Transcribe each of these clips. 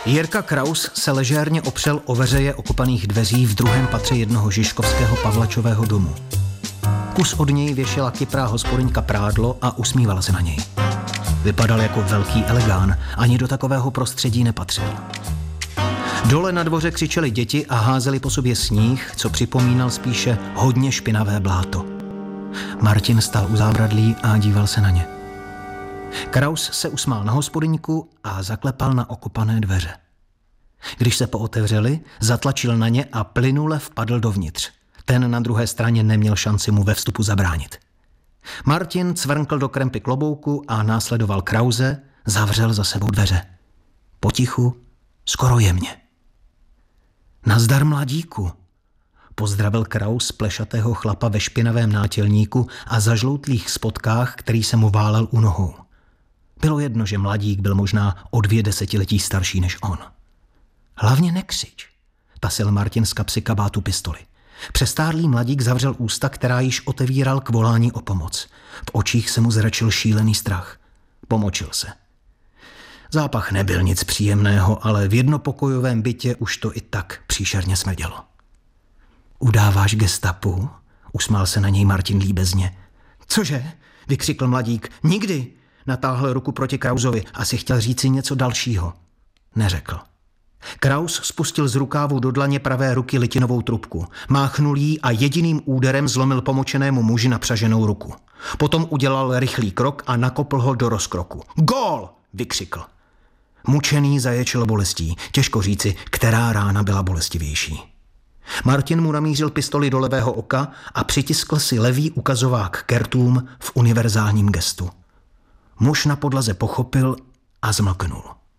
Jirka Kraus se ležérně opřel o veřeje okopaných dveří v druhém patře jednoho žižkovského Pavlačového domu. Kus od něj věšela kyprá hospodyňka prádlo a usmívala se na něj. Vypadal jako velký elegán, ani do takového prostředí nepatřil. Dole na dvoře křičeli děti a házeli po sobě sníh, co připomínal spíše hodně špinavé bláto. Martin stál u zábradlí a díval se na ně. Kraus se usmál na hospodyňku a zaklepal na okopané dveře. Když se pootevřeli, zatlačil na ně a plynule vpadl dovnitř. Ten na druhé straně neměl šanci mu ve vstupu zabránit. Martin cvrnkl do krempy klobouku a následoval Krause, zavřel za sebou dveře. Potichu, skoro jemně. Nazdar, mladíku, pozdravil Kraus plešatého chlapa ve špinavém nátělníku a zažloutlých spotkách, který se mu válel u nohou. Bylo jedno, že mladík byl možná o 2 desetiletí starší než on. Hlavně nekřič, tasil Martin z kapsy kabátu pistoli. Přestárlý mladík zavřel ústa, která již otevíral k volání o pomoc. V očích se mu zračil šílený strach. Pomočil se. Zápach nebyl nic příjemného, ale v jednopokojovém bytě už to i tak příšerně smrdělo. Udáváš gestapu? Usmál se na něj Martin líbezně. Cože? Vykřikl mladík. Nikdy! Natáhl ruku proti Krausovi, asi chtěl říci něco dalšího. Neřekl. Kraus spustil z rukávu do dlaně pravé ruky litinovou trubku. Máchnul jí a jediným úderem zlomil pomočenému muži napřaženou ruku. Potom udělal rychlý krok a nakopl ho do rozkroku. Gól! Vykřikl. Mučený zaječil bolestí. Těžko říci, která rána byla bolestivější. Martin mu namířil pistoli do levého oka a přitiskl si levý ukazovák k rtům v univerzálním gestu. Muž na podlaze pochopil a zmlknul.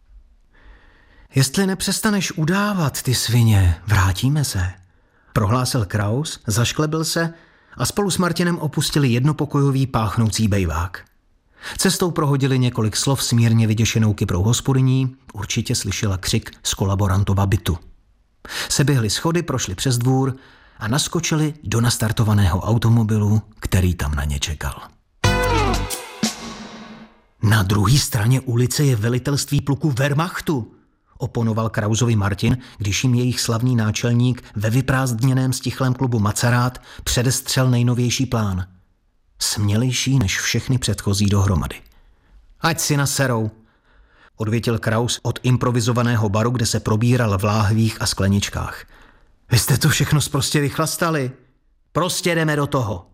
Jestli nepřestaneš udávat, ty svině, vrátíme se, prohlásil Kraus, zašklebil se a spolu s Martinem opustili jednopokojový páchnoucí bejvák. Cestou prohodili několik slov s mírně vyděšenou kyprou hospodyní, určitě slyšela křik z kolaborantova bytu. Seběhli schody, prošli přes dvůr a naskočili do nastartovaného automobilu, který tam na ně čekal. Na druhé straně ulice je velitelství pluku Wehrmachtu, oponoval Krausovi Martin, když jim jejich slavný náčelník ve vyprázdněném stichlém klubu Macarát předestřel nejnovější plán. Smělejší než všechny předchozí dohromady. Ať si naserou, odvětil Kraus od improvizovaného baru, kde se probíral v láhvích a skleničkách. Vy jste to všechno sprostě vychlastali. Prostě jdeme do toho.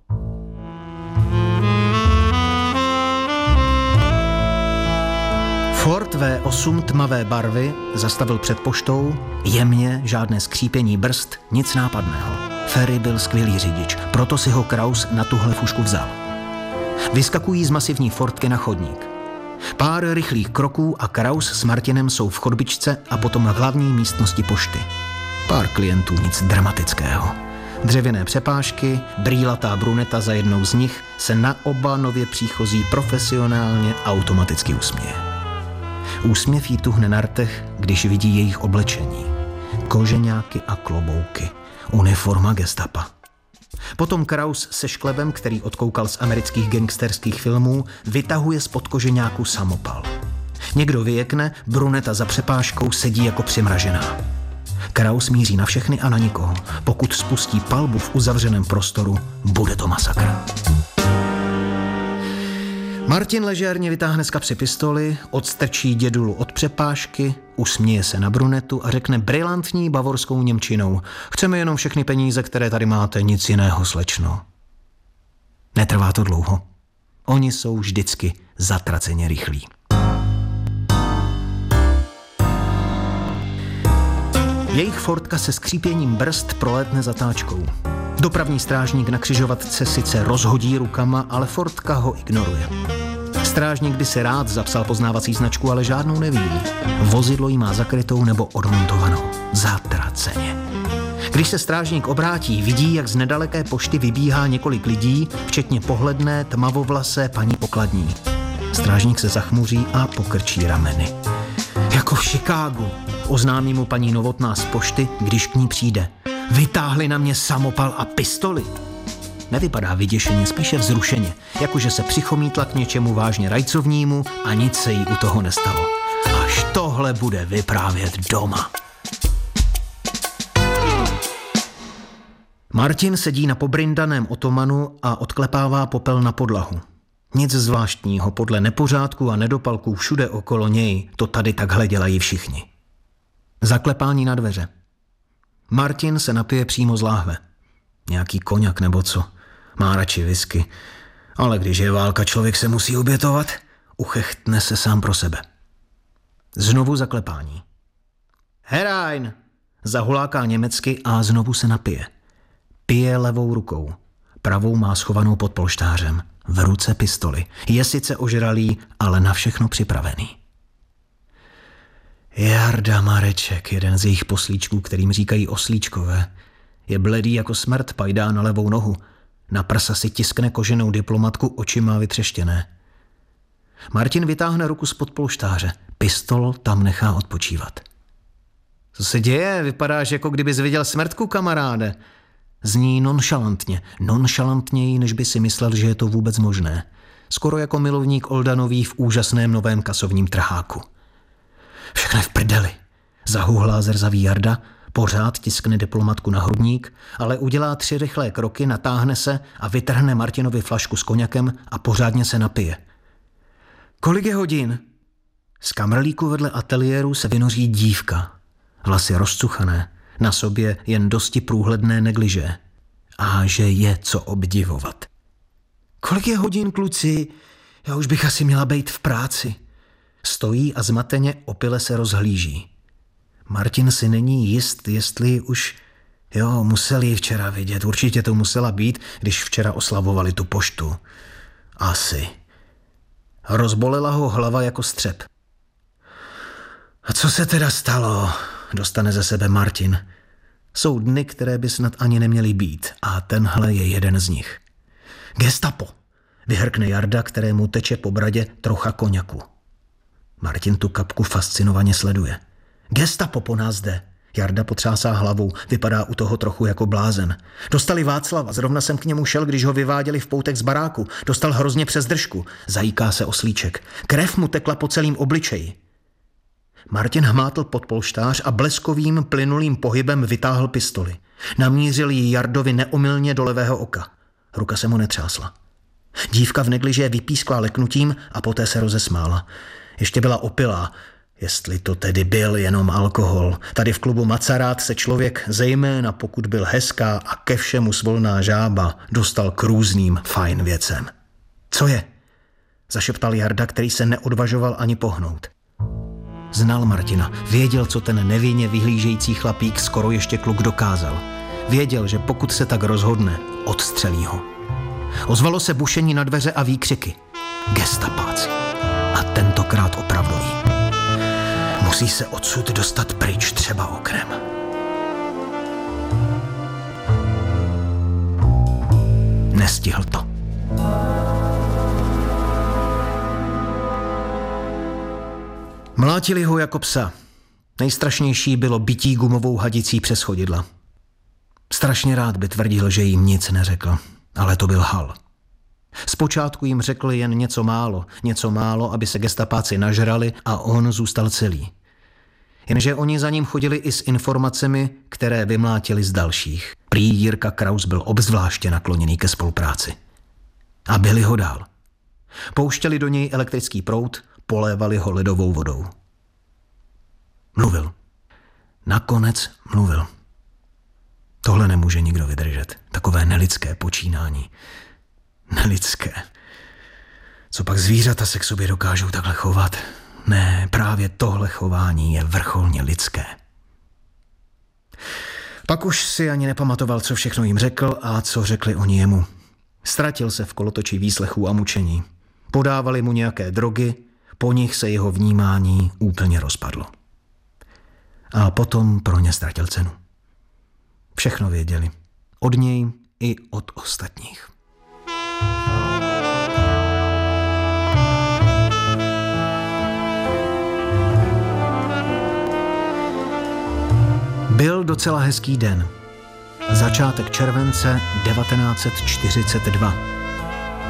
Ford V8 tmavé barvy zastavil před poštou, jemně, žádné skřípění brzd, nic nápadného. Ferry byl skvělý řidič, proto si ho Kraus na tuhle fušku vzal. Vyskakují z masivní Fordky na chodník. Pár rychlých kroků a Kraus s Martinem jsou v chodbičce a potom v hlavní místnosti pošty. Pár klientů, nic dramatického. Dřevěné přepážky, brýlatá bruneta za jednou z nich se na oba nově příchozí profesionálně automaticky usměje. Úsměv jí tuhne na rtech, když vidí jejich oblečení. Koženáky a klobouky. Uniforma gestapa. Potom Kraus se šklebem, který odkoukal z amerických gangsterských filmů, vytahuje spod koženáku samopal. Někdo vyjekne, bruneta za přepážkou sedí jako přimražená. Kraus míří na všechny a na nikoho. Pokud spustí palbu v uzavřeném prostoru, bude to masakr. Martin ležérně vytáhne z kapsy pistoli, odstrčí dědulu od přepážky, usměje se na brunetu a řekne brilantní bavorskou němčinou. Chceme jenom všechny peníze, které tady máte, nic jiného, slečno. Netrvá to dlouho. Oni jsou vždycky zatraceně rychlí. Jejich Fordka se skřípěním brzd prolétne zatáčkou. Dopravní strážník na křižovatce sice rozhodí rukama, ale Fordka ho ignoruje. Strážník by si rád zapsal poznávací značku, ale žádnou neví. Vozidlo jí má zakrytou nebo odmontovanou. Zatraceně. Když se strážník obrátí, vidí, jak z nedaleké pošty vybíhá několik lidí, včetně pohledné, tmavovlasé paní pokladní. Strážník se zachmuří a pokrčí rameny. Jako v Chicagu, oznámí mu paní Novotná z pošty, když k ní přijde. Vytáhli na mě samopal a pistoli. Nevypadá vyděšeně, spíše vzrušeně, jakože se přichomítla k něčemu vážně rajcovnímu a nic se jí u toho nestalo. Až tohle tohle bude vyprávět doma. Martin sedí na pobryndaném otomanu a odklepává popel na podlahu. Nic zvláštního, podle nepořádků a nedopalků všude okolo něj to tady takhle dělají všichni. Zaklepání na dveře. Martin se napije přímo z láhve. Nějaký koňak nebo co. Má radši whisky. Ale když je válka, člověk se musí obětovat. Uchechtne se sám pro sebe. Znovu zaklepání. Herein! Zahuláká německy a znovu se napije. Pije levou rukou. Pravou má schovanou pod polštářem. V ruce pistoli. Je sice ožralý, ale na všechno připravený. Jarda Mareček, jeden z jejich poslíčků, kterým říkají oslíčkové, je bledý jako smrt, pajdá na levou nohu. Na prsa si tiskne koženou diplomatku, oči má vytřeštěné. Martin vytáhne ruku spod polštáře. Pistol tam nechá odpočívat. Co se děje? Vypadáš, jako kdybys viděl smrtku, kamaráde. Zní nonšalantněji, než by si myslel, že je to vůbec možné. Skoro jako milovník Oldanový v úžasném novém kasovním trháku. Všechno je v prdeli. Zahuhlá zrzavý Jarda, pořád tiskne diplomatku na hrudník, ale udělá 3 rychlé kroky, natáhne se a vytrhne Martinovi flašku s koněkem a pořádně se napije. Kolik je hodin? Z kamrlíku vedle ateliéru se vynoří dívka. Vlasy rozcuchané, na sobě jen dosti průhledné negliže. A že je co obdivovat. Kolik je hodin, kluci? Já už bych asi měla být v práci. Stojí a zmateně opile se rozhlíží. Martin si není jist, jestli už... museli ji včera vidět. Určitě to musela být, když včera oslavovali tu poštu. Asi. Rozbolela ho hlava jako střep. A co se teda stalo? Dostane ze sebe Martin. Jsou dny, které by snad ani neměly být. A tenhle je jeden z nich. Gestapo. Vyhrkne Jarda, kterému teče po bradě trocha koněku. Martin tu kapku fascinovaně sleduje. Gestapo po nás jde. Jarda potřásá hlavou, vypadá u toho trochu jako blázen. Dostali Václava, zrovna jsem k němu šel, když ho vyváděli v poutek z baráku. Dostal hrozně přes držku. Zajíká se oslíček. Krev mu tekla po celém obličeji. Martin hmátl pod polštář a bleskovým plynulým pohybem vytáhl pistoli. Namířil ji Jardovi neomylně do levého oka. Ruka se mu netřásla. Dívka v negliži vypískla leknutím a poté se rozesmála. Ještě byla opilá, jestli to tedy byl jenom alkohol. Tady v klubu Macarát se člověk, zejména pokud byl hezká a ke všemu svolná žába, dostal k různým fajn věcem. Co je? Zašeptal Jarda, který se neodvažoval ani pohnout. Znal Martina, věděl, co ten nevinně vyhlížející chlapík skoro ještě kluk dokázal. Věděl, že pokud se tak rozhodne, odstřelí ho. Ozvalo se bušení na dveře a výkřiky. Gestapáci. A tentokrát opravdový. Musí se odsud dostat pryč, třeba oknem. Nestihl to. Mlátili ho jako psa. Nejstrašnější bylo bití gumovou hadicí přes chodidla. Strašně rád by tvrdil, že jim nic neřekl, ale to byl lhal. Zpočátku jim řekl jen něco málo, aby se gestapáci nažrali a on zůstal celý. Jenže oni za ním chodili i s informacemi, které vymlátili z dalších. Prý Jirka Kraus byl obzvláště nakloněný ke spolupráci. A byli ho dál. Pouštěli do něj elektrický proud, polévali ho ledovou vodou. Mluvil. Nakonec mluvil. Tohle nemůže nikdo vydržet. Takové nelidské počínání. Nelidské. Co pak zvířata se k sobě dokážou takhle chovat? Ne, právě tohle chování je vrcholně lidské. Pak už si ani nepamatoval, co všechno jim řekl a co řekli oni jemu. Ztratil se v kolotoči výslechů a mučení. Podávali mu nějaké drogy, po nich se jeho vnímání úplně rozpadlo. A potom pro ně ztratil cenu. Všechno věděli. Od něj i od ostatních. Byl docela hezký den. Začátek července 1942.